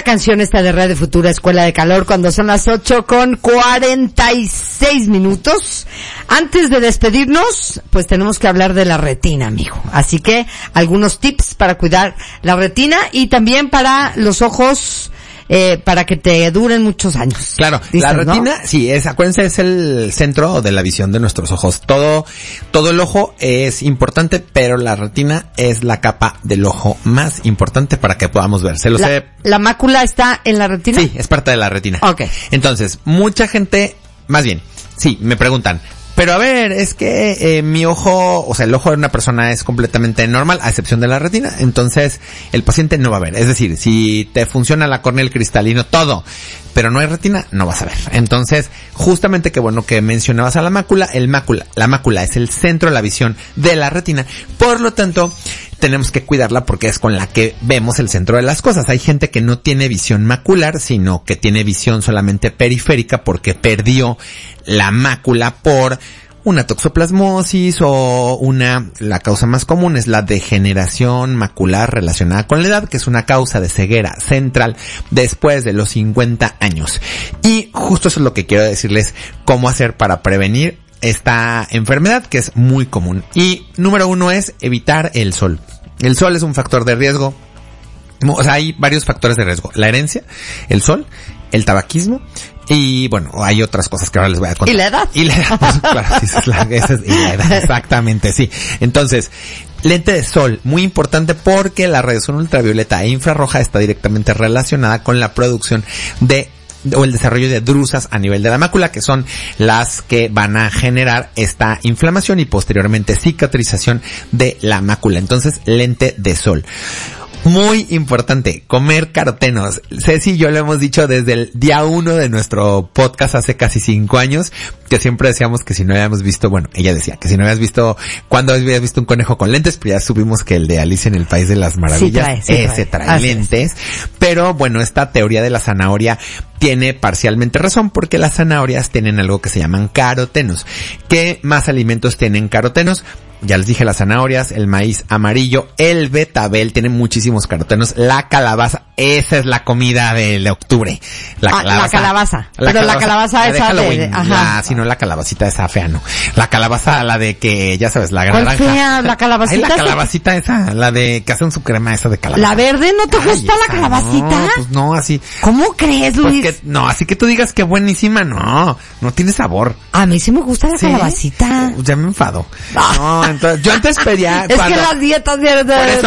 canción esta de Radio Futura, Escuela de Calor, cuando son las 8:46. Antes de despedirnos, pues tenemos que hablar de la retina, amigo. Así que algunos tips para cuidar la retina y también para los ojos, para que te duren muchos años. Claro, dices, la retina, ¿no? Sí, acuérdense, es el centro de la visión de nuestros ojos. Todo el ojo es importante, pero la retina es la capa del ojo más importante para que podamos ver. ¿La mácula está en la retina? Sí, es parte de la retina. Okay. Entonces, mucha gente, más bien, sí, me preguntan, pero a ver, es que mi ojo, o sea, el ojo de una persona es completamente normal, a excepción de la retina, entonces el paciente no va a ver. Es decir, si te funciona la córnea, el cristalino, todo, pero no hay retina, no vas a ver. Entonces, justamente qué bueno que mencionabas a la mácula. La mácula es el centro de la visión de la retina, por lo tanto, tenemos que cuidarla porque es con la que vemos el centro de las cosas. Hay gente que no tiene visión macular, sino que tiene visión solamente periférica porque perdió la mácula por una toxoplasmosis o la causa más común es la degeneración macular relacionada con la edad, que es una causa de ceguera central después de los 50 años. Y justo eso es lo que quiero decirles, cómo hacer para prevenir esta enfermedad que es muy común. Y número 1 es evitar el sol. El sol es un factor de riesgo. O sea, hay varios factores de riesgo. La herencia, el sol, el tabaquismo y bueno, hay otras cosas que ahora les voy a contar. ¿Y la edad? Y la edad, pues, claro, sí, y la edad, exactamente, sí. Entonces, lente de sol, muy importante porque la radiación ultravioleta e infrarroja está directamente relacionada con la producción o el desarrollo de drusas a nivel de la mácula, que son las que van a generar esta inflamación y posteriormente cicatrización de la mácula. Entonces, lente de sol. Muy importante, comer carotenos. Ceci y yo lo hemos dicho desde el día 1 de nuestro podcast hace casi 5 años, que siempre decíamos que si no habíamos visto, bueno, ella decía que si no habías visto, cuando habías visto un conejo con lentes, pero ya supimos que el de Alicia en el País de las Maravillas, ese trae lentes. Pero bueno, esta teoría de la zanahoria tiene parcialmente razón porque las zanahorias tienen algo que se llaman carotenos. ¿Qué más alimentos tienen carotenos? Ya les dije, las zanahorias, el maíz amarillo, el betabel, tiene muchísimos carotenos, la calabaza, esa es la comida de octubre. La calabaza. Pero la calabaza esa Halloween, si no la calabacita esa fea, no. La calabaza, la de que, ya sabes, la naranja. Fea, la calabacita. Ay, la calabacita esa, la de que hacen su crema esa de calabaza. ¿La verde no te gusta la calabacita? No, pues no, así. ¿Cómo crees, Luis? Pues no, así que tú digas que buenísima, no tiene sabor. A mí sí me gusta la calabacita. Ya me enfado. No, entonces, yo antes pedía es que las dietas de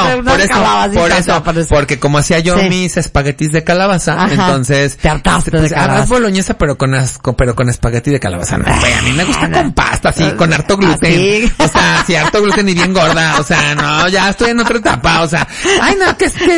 por eso, porque como hacía yo mis espaguetis de calabaza, entonces te hartaste de calabaza. Arroz boloñesa, pero con espagueti de calabaza. No, a mí me gusta con pasta, así, con harto gluten. ¿Sí? O sea, sí, harto gluten y bien gorda. O sea, no, ya estoy en otra etapa. O sea, ay, no,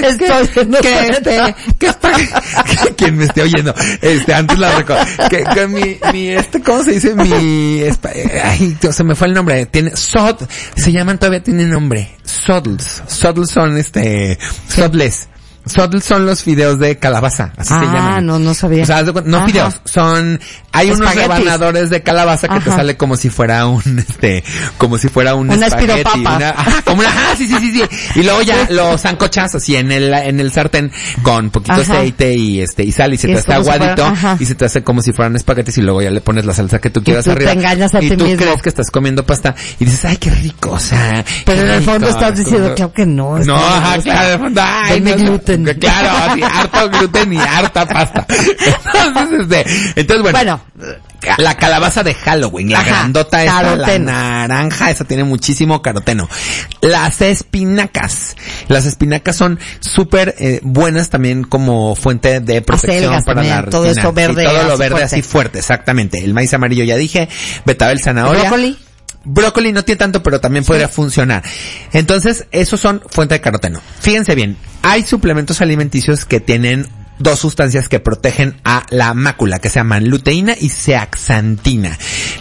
quien me esté oyendo, antes la recuerdo. Que ¿cómo se dice? Ay, se me fue el nombre. Se llaman, todavía tienen nombre. Sodles son sodles. Sodles son los fideos de calabaza, así se llaman. No sabía. O sea, no fideos, hay unos rebanadores de calabaza que te sale como si fuera un una espagueti. Espiropapa. Sí. Y luego ya lo sancochas así en el sartén con poquito aceite y sal y se te hace aguadito y se te hace como si fueran espaguetis y luego ya le pones la salsa que tú quieras arriba. Te engañas a ti mismo. Y tú crees que estás comiendo pasta y dices, ay, qué rico, o sea. Pero en el fondo estás diciendo, claro que no. No, claro, en el fondo, ay, gluten. Claro, así, harto gluten y harta pasta. Entonces, bueno, la calabaza de Halloween, la grandota esta, la naranja, esa tiene muchísimo caroteno. Las espinacas son súper buenas también como fuente de protección para también, la retina. Todo eso verde. Y todo lo verde así fuerte, exactamente. El maíz amarillo ya dije, betabel, zanahoria. Brócoli no tiene tanto, pero también podría funcionar. Entonces, esos son fuente de caroteno. Fíjense bien, hay suplementos alimenticios que tienen 2 sustancias que protegen a la mácula, que se llaman luteína y zeaxantina.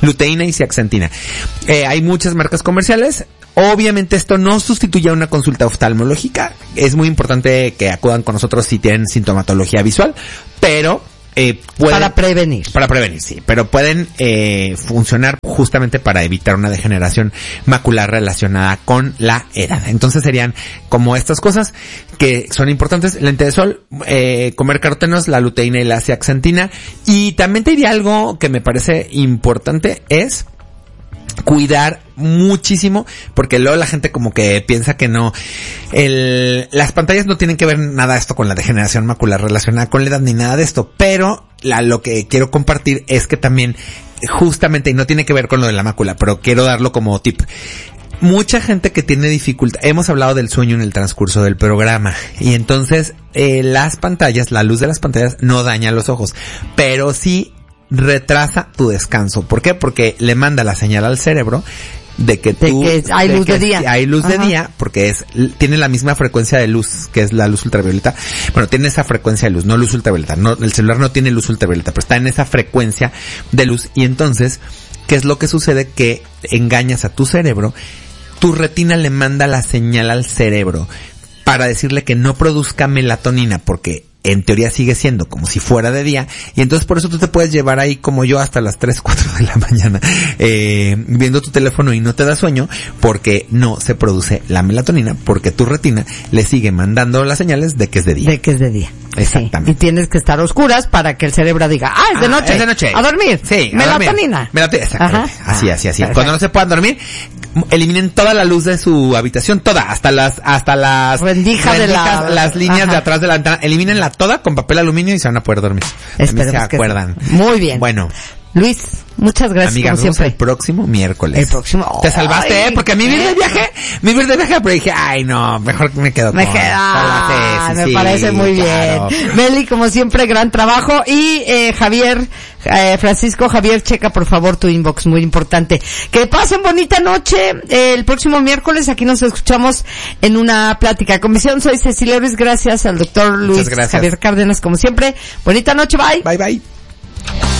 Hay muchas marcas comerciales. Obviamente esto no sustituye a una consulta oftalmológica. Es muy importante que acudan con nosotros si tienen sintomatología visual, pero para prevenir. Para prevenir, sí. Pero pueden funcionar justamente para evitar una degeneración macular relacionada con la edad. Entonces serían como estas cosas que son importantes: lente de sol, comer carotenos, la luteína y la zeaxantina. Y también te diría algo que me parece importante es cuidar muchísimo, porque luego la gente como que piensa que no, las pantallas no tienen que ver nada esto con la degeneración macular relacionada con la edad ni nada de esto, pero lo que quiero compartir es que también justamente, y no tiene que ver con lo de la mácula, pero quiero darlo como tip. Mucha gente que tiene dificultad, hemos hablado del sueño en el transcurso del programa, y entonces las pantallas, la luz de las pantallas no daña los ojos, pero sí retrasa tu descanso. ¿Por qué? Porque le manda la señal al cerebro de que hay luz de día. Hay luz de día, porque tiene la misma frecuencia de luz, que es la luz ultravioleta. Bueno, tiene esa frecuencia de luz, no luz ultravioleta. No, el celular no tiene luz ultravioleta, pero está en esa frecuencia de luz. Y entonces, ¿qué es lo que sucede? Que engañas a tu cerebro. Tu retina le manda la señal al cerebro para decirle que no produzca melatonina, porque en teoría sigue siendo como si fuera de día, y entonces por eso tú te puedes llevar ahí como yo hasta las 3, 4 de la mañana viendo tu teléfono y no te da sueño, porque no se produce la melatonina, porque tu retina le sigue mandando las señales de que es de día. De que es de día. Exactamente. Sí. Y tienes que estar a oscuras para que el cerebro diga, es de noche. Es de noche. A dormir. Sí, melatonina. Melatonina, exactamente. Ajá. Así. Perfecto. Cuando no se puedan dormir, eliminen toda la luz de su habitación, toda, hasta las rendijas de las líneas de atrás de la ventana, elimínenla toda con papel aluminio y se van a poder dormir. Esperemos se acuerdan. Sí. Muy bien. Bueno. Luis, muchas gracias, amiga, como siempre. El próximo miércoles. El próximo. Te salvaste, porque a mí de viaje, pero dije, ay no, mejor me quedo me parece muy claro. bien. Meli, como siempre, gran trabajo. Y Francisco Javier, checa por favor tu inbox, muy importante. Que pasen bonita noche. El próximo miércoles aquí nos escuchamos en una plática. Comisión, soy Cecilia Ruiz, gracias al doctor Luis Javier Cárdenas, como siempre. Bonita noche, bye. Bye.